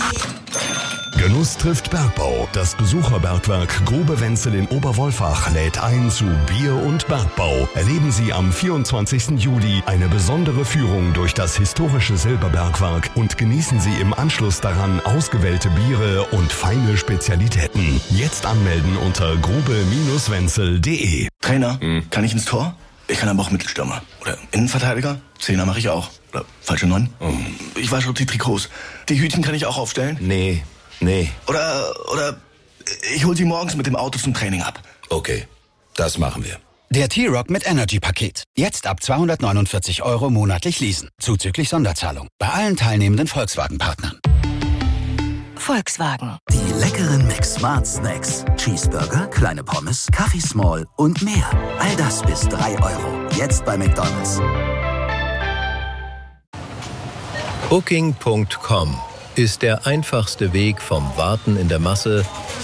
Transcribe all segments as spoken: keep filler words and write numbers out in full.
Genuss trifft Bergbau. Das Besucherbergwerk Grube Wenzel in Oberwolfach lädt ein zu Bier und Bergbau. Erleben Sie am vierundzwanzigsten Juli eine besondere Führung durch das historische Silberbergwerk und genießen Sie im Anschluss daran ausgewählte Biere und feine Spezialitäten. Jetzt anmelden unter grube wenzel punkt de. Trainer, hm. kann ich ins Tor? Ich kann aber auch Mittelstürmer. Oder Innenverteidiger? Zehner mache ich auch. Oder falsche Neun? Oh. Ich wasche die Trikots. Die Hütchen kann ich auch aufstellen? Nee. Nee. Oder, oder ich hol sie morgens mit dem Auto zum Training ab. Okay, das machen wir. Der T-Rock mit Energy-Paket. Jetzt ab zweihundertneunundvierzig Euro monatlich leasen. Zuzüglich Sonderzahlung. Bei allen teilnehmenden Volkswagen-Partnern. Volkswagen. Die leckeren Mix-Smart Snacks. Cheeseburger, kleine Pommes, Kaffee Small und mehr. All das bis drei Euro. Jetzt bei McDonald's. Booking Punkt com ist der einfachste Weg vom Warten in der Masse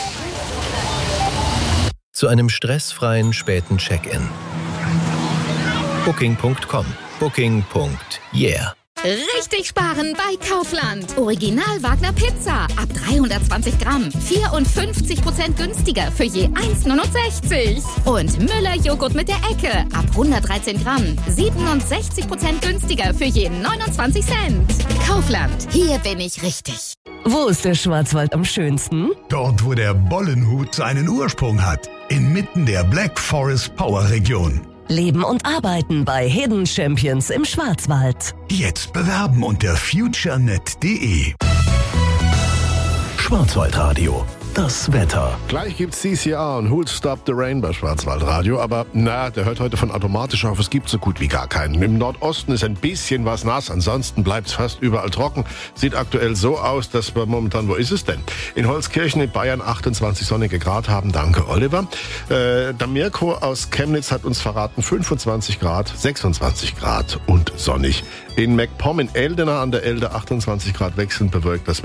zu einem stressfreien späten Check-in. Booking Punkt com. Booking. Yeah. Richtig sparen bei Kaufland. Original Wagner Pizza. Ab dreihundertzwanzig Gramm. vierundfünfzig Prozent günstiger für je eins neunundsechzig. Und Müller Joghurt mit der Ecke. Ab hundertdreizehn Gramm. siebenundsechzig Prozent günstiger für je neunundzwanzig Cent. Kaufland. Hier bin ich richtig. Wo ist der Schwarzwald am schönsten? Dort, wo der Bollenhut seinen Ursprung hat. Inmitten der Black Forest Power Region. Leben und arbeiten bei Hidden Champions im Schwarzwald. Jetzt bewerben unter futurenet punkt de. Schwarzwaldradio. Das Wetter. Gleich gibt's C C R und Who'll Stop the Rain bei Schwarzwaldradio, aber na, der hört heute von automatisch auf, es gibt so gut wie gar keinen. Im Nordosten ist ein bisschen was nass, ansonsten bleibt's fast überall trocken. Sieht aktuell so aus, dass wir momentan, wo ist es denn? In Holzkirchen in Bayern achtundzwanzig sonnige Grad haben, danke Oliver. Äh, der Mirko aus Chemnitz hat uns verraten, fünfundzwanzig Grad, sechsundzwanzig Grad und sonnig. In MacPom in Eldena an der Elde achtundzwanzig Grad wechselnd bewölkt, das